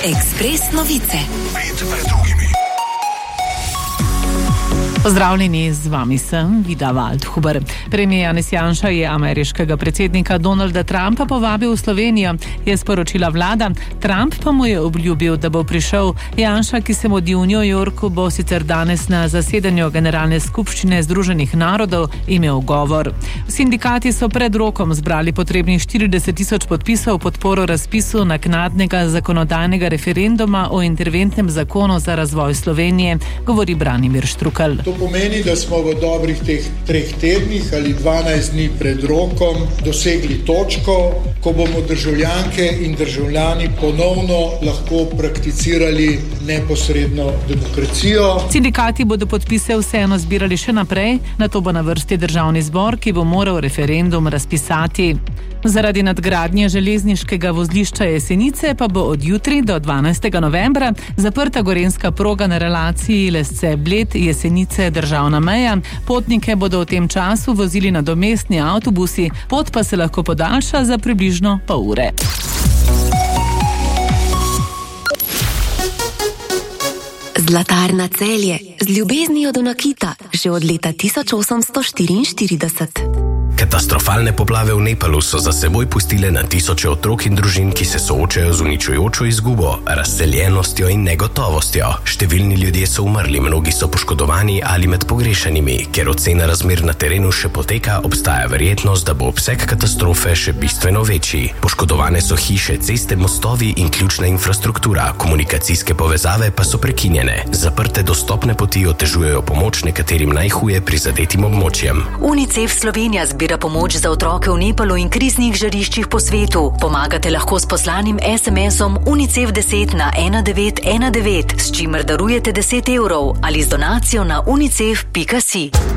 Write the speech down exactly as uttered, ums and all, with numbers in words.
Ekspres novice. Pet pred drugimi. Pozdravljeni, z vami sem Vida Waldhuber. Premijer Janez Janša je ameriškega predsednika Donalda Trumpa povabil v Slovenijo, je sporočila vlada. Trump pa mu je obljubil, da bo prišel. Janša, ki se mudi v New Yorku, bo sicer danes na zasedanju Generalne skupščine Združenih narodov imel govor. Sindikati so pred rokom zbrali potrebnih štirideset tisoč podpisov v podporo razpisu naknadnega zakonodajnega referenduma o interventnem zakonu za razvoj Slovenije, govori Branimir Štrukelj. To pomeni, da smo v dobrih teh treh tednih ali dvanajst dni pred rokom dosegli točko, ko bomo državljanke in državljani ponovno lahko prakticirali neposredno demokracijo. Sindikati bodo podpise vseeno zbirali še naprej, nato bo na vrsti državni zbor, ki bo moral referendum razpisati. Zaradi nadgradnje železniškega vozlišča Jesenice pa bo od jutri do dvanajstega novembra zaprta gorenjska proga na relaciji Lesce-Bled Jesenice državna meja. Potnike bodo v tem času vozili nadomestni avtobusi, pot pa se lahko podaljša za približno pol ure. Zlatarna Celje z ljubeznijo do nakita že od leta tisoč osemsto štiriinštirideset. Katastrofalne poplave v Nepalu so za seboj pustile na tisoče otrok in družin, ki se soočajo z uničujočo izgubo, razseljenostjo in negotovostjo. Številni ljudje so umrli, mnogi so poškodovani ali med pogrešanimi. Ker ocena razmer na terenu še poteka, obstaja verjetnost, da bo obseg katastrofe še bistveno večji. Poškodovane so hiše, ceste, mostovi in ključna infrastruktura, komunikacijske povezave pa so prekinjene. Zaprte dostopne poti otežujejo pomoč nekaterim najhuje prizadetim območjem. UNICEF Slovenija zbira pomoč za otroke v Nepalu in kriznih žariščih po svetu. Pomagate lahko s poslanim es em esom UNICEF deset na ena devet ena devet, s čimer darujete deset evrov ali z donacijo na unicef pika si.